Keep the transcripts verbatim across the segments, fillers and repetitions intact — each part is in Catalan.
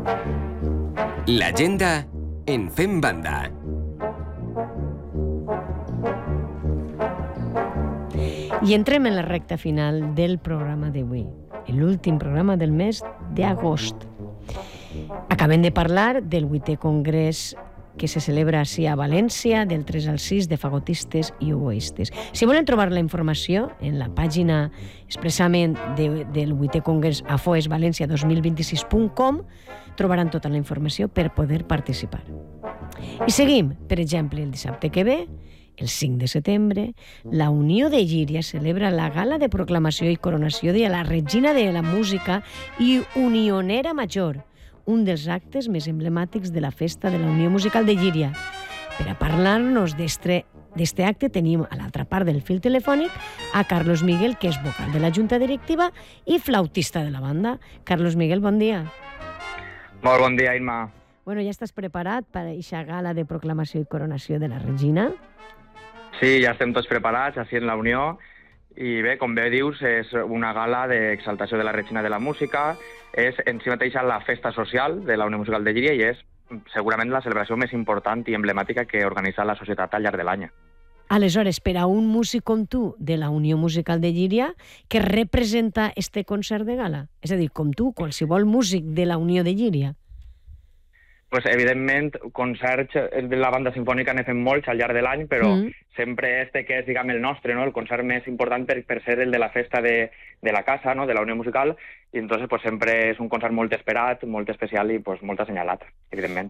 L'agenda en Fem Banda. I entrem en la recta final del programa d'avui, l'últim programa del mes d'agost. Acabem de parlar del vuitè congrés que se celebra així a València, del tres al sis, de fagotistes i oboistes. Si volen trobar la informació en la pàgina expressament de, del vuitè congrés a foes valencia dos mil vint-i-sis punt com, trobaran tota la informació per poder participar. I seguim, per exemple, el dissabte que ve, el cinc de setembre, la Unió de Llíria celebra la gala de proclamació i coronació de la Regina de la Música i Unionera Major, un dels actes més emblemàtics de la festa de la Unió Musical de Llíria. Per a parlar-nos d'este acte tenim a l'altra part del fil telefònic a Carlos Miguel, que és vocal de la Junta Directiva i flautista de la banda. Carlos Miguel, bon dia. Molt bon dia, Imma. Bueno, ja estàs preparat per a aquesta gala de proclamació i coronació de la Regina? Sí, ja estem tots preparats, així en la Unió. I bé, com bé dius, és una gala d'exaltació de la Regina de la Música, és en si mateixa la festa social de la Unió Musical de Llíria i és segurament la celebració més important i emblemàtica que organitza la societat al llarg de l'any. Aleshores, per a un músic com tu de la Unió Musical de Llíria, què representa este concert de gala? És a dir, com tu, qualsevol músic de la Unió de Llíria. Pues, evidentment, concerts de la banda sinfònica ne fem molts al llarg de l'any, però mm. sempre este que és, diguem, el nostre, no? El concert més important per, per ser el de la festa de, de la casa, no? De la Unió Musical, i entonces pues, sempre és un concert molt esperat, molt especial i pues, molt assenyalat, evidentment.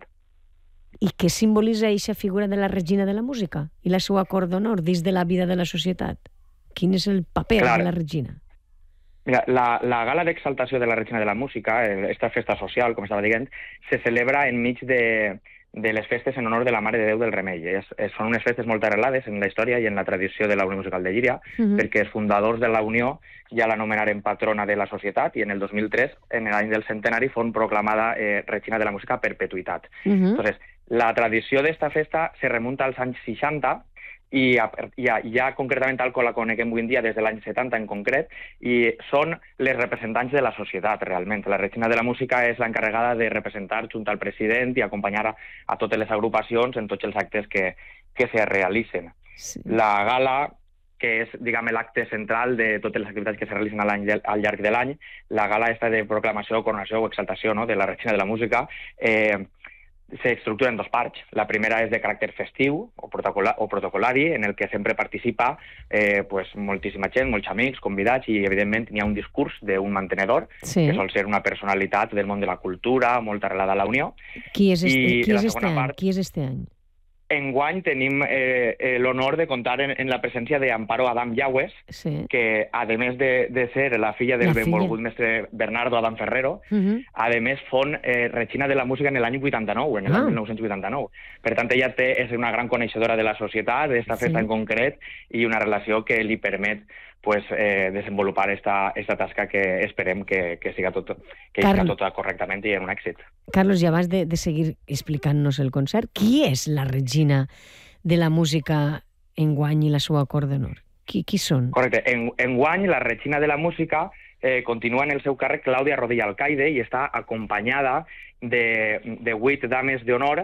I què simbolitza aquesta figura de la Regina de la Música i la seva cor d'honor dins de la vida de la societat? Quin és el paper Clar. de la Regina? Mira, la, la gala d'exaltació de la Regina de la Música, aquesta festa social, com estava dient, se celebra enmig de, de les festes en honor de la Mare de Déu del Remei. És, és, són unes festes molt arrelades en la història i en la tradició de la Unió Musical de Llíria, uh-huh. perquè els fundadors de la Unió ja l'anomenaren patrona de la societat i en el dos mil tres, en l'any del centenari, fon proclamada eh, Regina de la Música a perpetuïtat. Uh-huh. Entonces, la tradició d'esta festa se remunta als anys seixanta, i ja, ja concretament tal com la coneguem avui en dia des de l'any setanta en concret, i són les representants de la societat realment. La Regina de la Música és l'encarregada de representar junt al president i acompanyar a, a totes les agrupacions en tots els actes que, que se realitzen. Sí. La gala, que és, diguem, l'acte central de totes les activitats que se realitzen al, al llarg de l'any, la gala esta de proclamació, coronació o exaltació, no?, de la Regina de la Música, eh, s'estructura en dos parts. La primera és de caràcter festiu o, protocola, o protocolari, en el que sempre participa eh, pues, moltíssima gent, molts amics, convidats, i evidentment hi ha un discurs d'un mantenedor, sí. que sol ser una personalitat del món de la cultura, molt arrelada a la Unió. Qui és este, qui és este any? Part, qui és este any? Enguany tenim eh, eh, l'honor de comptar en, en la presència d'Amparo Adam Yaues, sí. que, a més de, de ser la filla del la benvolgut filla. mestre Bernardo Adam Ferrero, uh-huh. a més fon eh, Regina de la Música en l'any vuitanta-nou, en l'any ah. mil nou-cents vuitanta-nou. Per tant, ella té, és una gran coneixedora de la societat, d'esta festa sí. en concret, i una relació que li permet pues, eh, desenvolupar esta, esta tasca que esperem que, que siga tot, que siga tot correctament i en un èxit. Carlos, ja abans de, de seguir explicant-nos el concert, qui és la Regina de la Música enguany i la seva cor d'honor? Qui, qui són? Correcte. En, enguany, la Regina de la Música eh, continua en el seu càrrec Clàudia Rodilla Alcaide i està acompanyada de, de vuit dames d'honor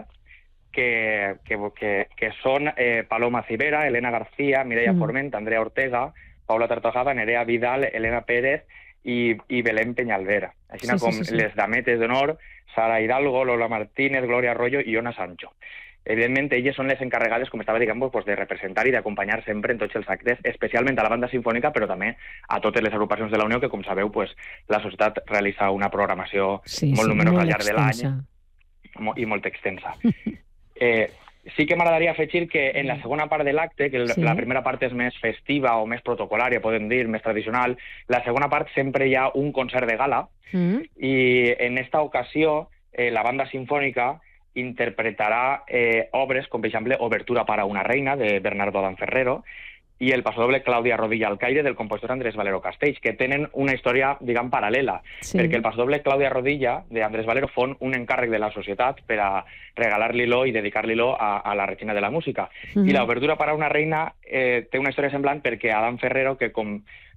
que, que, que, que són eh, Paloma Cibera, Elena García, Mireia mm. Forment, Andrea Ortega, Paula Tartojada, Nerea Vidal, Elena Pérez i, i Belén Peñalver. Així sí, com sí, sí, sí. les dametes d'honor, Sara Hidalgo, Lola Martínez, Gloria Arroyo i Ona Sancho. Evidentment, elles són les encarregades, com estava dient, pues, de representar i d'acompanyar sempre en tots els actes, especialment a la banda sinfònica, però també a totes les agrupacions de la Unió, que, com sabeu, pues, la societat realitza una programació sí, molt sí, numerosa al llarg de l'any i molt extensa. eh, Sí que m'agradaria afegir que en la segona part de l'acte, que sí. la primera part és més festiva o més protocolària, podem dir, més tradicional, la segona part sempre hi ha un concert de gala mm. i en esta ocasió eh, la banda sinfònica interpretarà eh, obres com, per exemple, Obertura para una reina, de Bernardo Adán Ferrero, i el passadoble Clàudia Rodilla Alcaide, del compositor Andrés Valero Castells, que tenen una història, diguem, paral·lela, sí. perquè el passadoble Clàudia Rodilla, de Andrés Valero, fon un encàrrec de la societat per a regalar-li-lo i dedicar-li-lo a, a la Regina de la Música. Mm-hmm. I l'Obertura para una reina eh, té una història semblant perquè Adán Ferrero, que com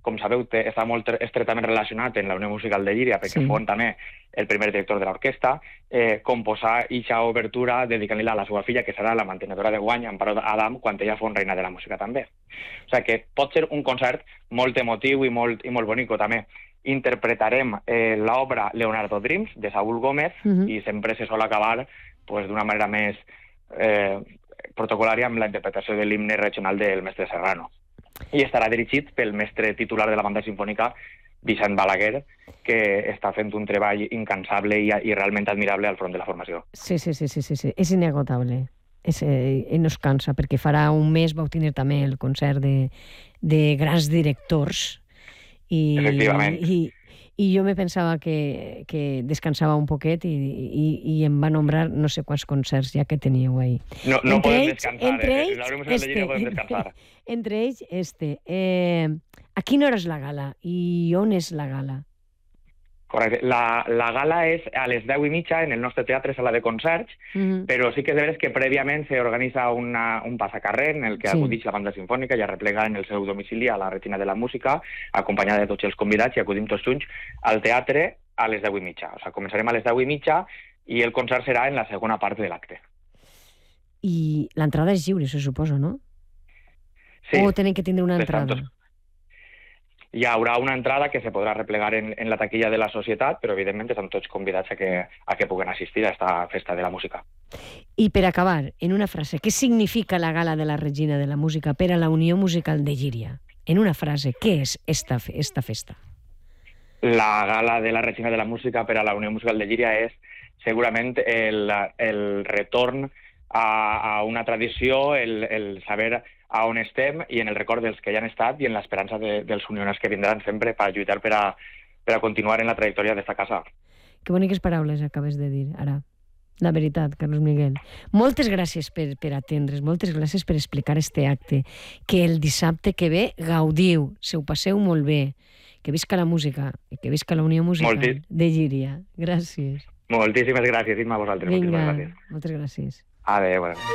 com sabeu, té, està molt estretament relacionat en la Unió Musical de Llíria, perquè sí. Fon també el primer director de l'orquestra, eh, composar eixa obertura dedicant-li a la seva filla, que serà la mantenedora de guany, Amparo Adam, quan ella fon reina de la música també. O sigui que pot ser un concert molt emotiu i molt, i molt bonic també. Interpretarem eh, l'obra Leonardo Dreams, de Saúl Gómez, uh-huh. i sempre se sol acabar pues, d'una manera més eh, protocolària amb la interpretació de l'himne regional del mestre Serrano. I estarà dirigit pel mestre titular de la banda sinfònica, Vicent Balaguer, que està fent un treball incansable i, i realment admirable al front de la formació. Sí, sí, sí, sí, sí, sí. És inagotable. És, eh, no es cansa, perquè farà un mes vau tenir també el concert de, de grans directors. I, Efectivament. I, i jo me pensava que, que descansava un poquet i, i, i em va nombrar no sé quants concerts ja que teníeu ahí. No, no entre podem ells, descansar, entre eh? ells, La Unió Musical este, de Llíria podem descansar. Entre ells, este. Eh, a quina hora és la gala i on és la gala? Correcte. La, la gala és a les deu i mitja en el nostre teatre sala de concerts, uh-huh. però sí que és de veres que prèviament s'organitza una, un passacarrer en el que sí. acudix la banda sinfònica i arreplega en el seu domicili a la Retina de la Música, acompanyada de tots els convidats, i acudim tots junts al teatre a les deu i mitja. O sigui, començarem a les deu i mitja i el concert serà en la segona part de l'acte. I l'entrada és lliure, se suposa, no? Sí. O tenen que tindre una entrada? Tots... Hi haurà una entrada que se podrà replegar en, en la taquilla de la societat, però evidentment estan tots convidats a que, a que puguen assistir a esta festa de la música. I per acabar, en una frase, què significa la Gala de la Regina de la Música per a la Unió Musical de Llíria? En una frase, què és esta, esta festa? La Gala de la Regina de la Música per a la Unió Musical de Llíria és segurament el, el retorn a, a una tradició, el, el saber a on estem i en el record dels que ja han estat i en l'esperança de, dels unioners que vindran sempre per lluitar per a, per a continuar en la trajectòria d'esta casa. Que boniques paraules acabes de dir ara. La veritat, Carlos Miguel. Moltes gràcies per, per atendre's, moltes gràcies per explicar este acte. Que el dissabte que ve gaudiu, se ho passeu molt bé. Que visca la música i que visca la Unió Musical Molti... de Llíria. Gràcies. Moltíssimes gràcies, Imma, a vosaltres. Vinga, moltíssimes gràcies. moltes gràcies. Adéu, adéu.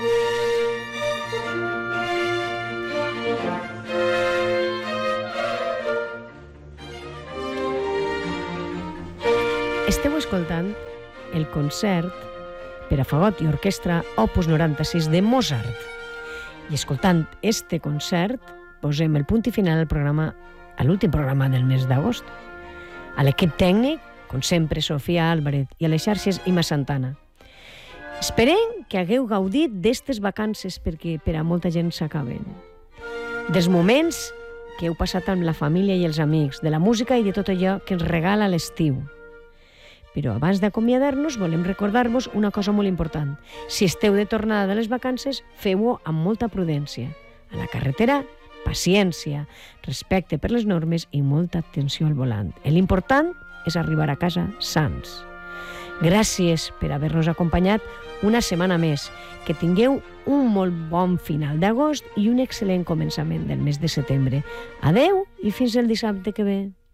Esteu escoltant el concert per a fagot i orquestra Opus noranta-sis de Mozart. I escoltant este concert posem el punt i final al programa, a l'últim programa del mes d'agost. A l'equip tècnic, com sempre, Sofia Álvarez, i a les xarxes Imma Santana. Esperem que hagueu gaudit d'estes vacances perquè per a molta gent s'acaben. Dels moments que heu passat amb la família i els amics, de la música i de tot allò que ens regala l'estiu. Però abans d'acomiadar-nos volem recordar-vos una cosa molt important. Si esteu de tornada de les vacances, feu-ho amb molta prudència. A la carretera, paciència, respecte per les normes i molta atenció al volant. L'important és arribar a casa sans. Gràcies per haver-nos acompanyat una setmana més. Que tingueu un molt bon final d'agost i un excel·lent començament del mes de setembre. Adeu i fins el dissabte que ve.